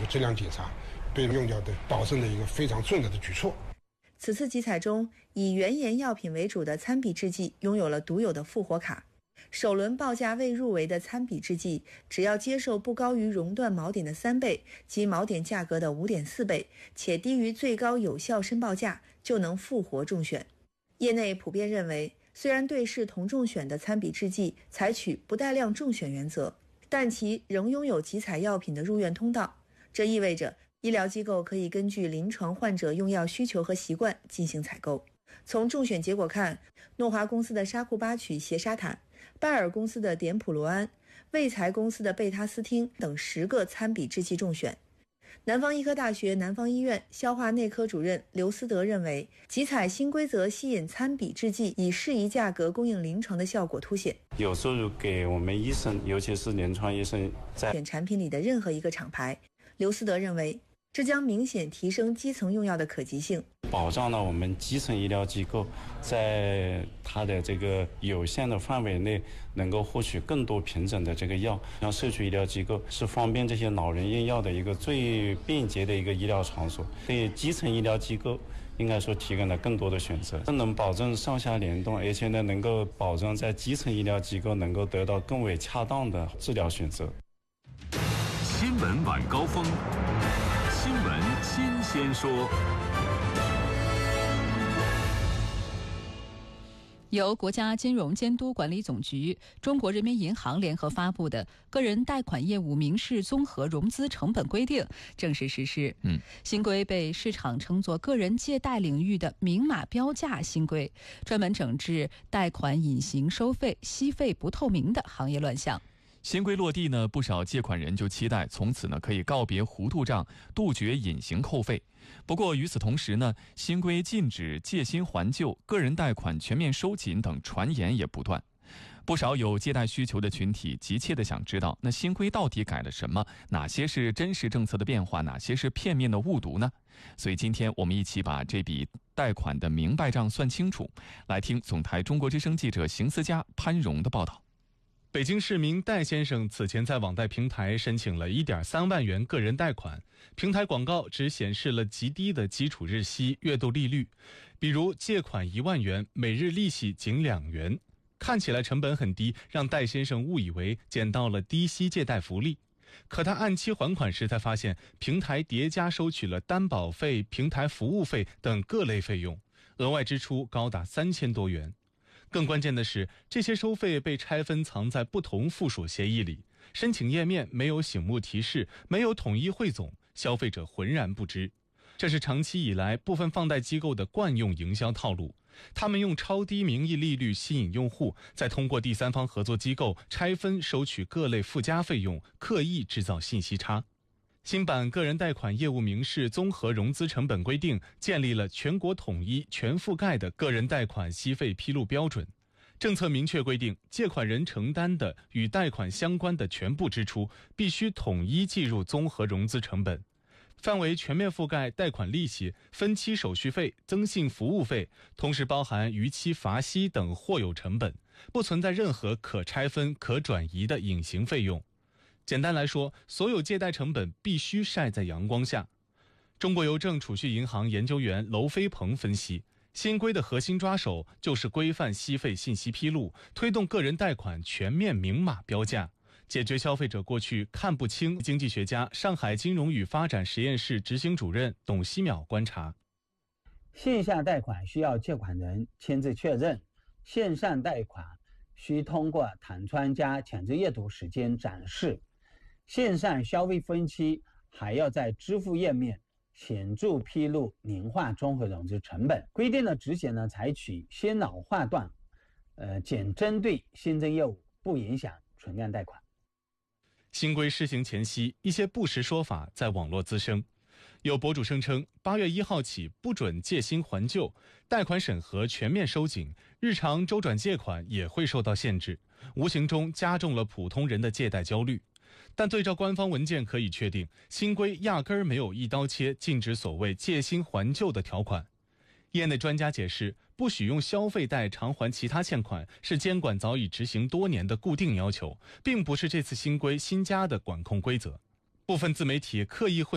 质量检查，对用药的保证的一个非常重要的举措。 此次集采中，以原研药品为主的参比制剂拥有了独有的复活卡。首轮报价未入围的参比制剂，只要接受不高于熔断锚点的3倍及锚点价格的 5.4 倍，且低于最高有效申报价，就能复活中选。业内普遍认为，虽然对视同中选的参比制剂采取不带量中选原则，但其仍拥有集采药品的入院通道，这意味着医疗机构可以根据临床患者用药需求和习惯进行采购。从中选结果看，诺华公司的沙库巴曲斜沙坦、拜耳公司的碘普罗安、卫材公司的贝他斯汀等10个参比制剂中选。南方医科大学南方医院消化内科主任刘思德认为，集采新规则吸引参比制剂以适宜价格供应临床的效果凸显， 有助于给我们医生，尤其是临床医生在选产品里的任何一个厂牌。刘思德认为，这将明显提升基层用药的可及性， 保障了我们基层医疗机构在它的这个有限的范围内能够获取更多品种的这个药。像社区医疗机构是方便这些老人用药的一个最便捷的一个医疗场所，对基层医疗机构应该说提供了更多的选择，这能保证上下联动，而且呢能够保证在基层医疗机构能够得到更为恰当的治疗选择。 新闻晚高峰，新闻新鲜说。 由国家金融监督管理总局、中国人民银行联合发布的《个人贷款业务民事综合融资成本规定》正式实施。新规被市场称作个人借贷领域的明码标价新规，专门整治贷款隐形收费、息费不透明的行业乱象。 新规落地呢，不少借款人就期待从此呢可以告别糊涂账，杜绝隐形扣费。不过与此同时呢，新规禁止借新还旧、个人贷款全面收紧等传言也不断。不少有借贷需求的群体急切地想知道，那新规到底改了什么？哪些是真实政策的变化？哪些是片面的误读呢？所以今天我们一起把这笔贷款的明白账算清楚。来听总台中国之声记者邢思佳、潘荣的报道。 北京市民戴先生此前在网贷平台申请了1.3万元个人贷款，平台广告只显示了极低的基础日息、月度利率，比如借款1万元，每日利息仅2元，看起来成本很低，让戴先生误以为捡到了低息借贷福利。可他按期还款时才发现，平台叠加收取了担保费、平台服务费等各类费用，额外支出高达3000多元。更关键的是，这些收费被拆分藏在不同附属协议里，申请页面没有醒目提示，没有统一汇总，消费者浑然不知。这是长期以来部分放贷机构的惯用营销套路，他们用超低名义利率吸引用户，再通过第三方合作机构拆分收取各类附加费用，刻意制造信息差。新版个人贷款业务民事综合融资成本规定建立了全国统一、全覆盖的个人贷款息费披露标准。政策明确规定，借款人承担的与贷款相关的全部支出必须统一计入综合融资成本，范围全面覆盖贷款利息、分期手续费、增信服务费，同时包含逾期罚息等或有成本，不存在任何可拆分、可转移的隐形费用。简单来说，所有借贷成本必须晒在阳光下。中国邮政储蓄银行研究员娄飞鹏分析，新规的核心抓手就是规范息费信息披露，推动个人贷款全面明码标价，解决消费者过去看不清。经济学家、上海金融与发展实验室执行主任董希淼观察， 线下贷款需要借款人签字确认，线上贷款需通过弹窗加强制阅读时间展示。线上消费分期还要在支付页面显著披露年化综合融资成本。规定的执行呢，采取先老划断，仅针对新增业务，不影响存量贷款。 新规施行前夕，一些不实说法在网络滋生。有博主声称，8月1号起不准借新还旧，贷款审核全面收紧，日常周转借款也会受到限制，无形中加重了普通人的借贷焦虑。但对照官方文件可以确定，新规压根儿没有一刀切禁止所谓借新还旧的条款。业内专家解释，不许用消费贷偿还其他欠款是监管早已执行多年的固定要求，并不是这次新规新加的管控规则。部分自媒体刻意混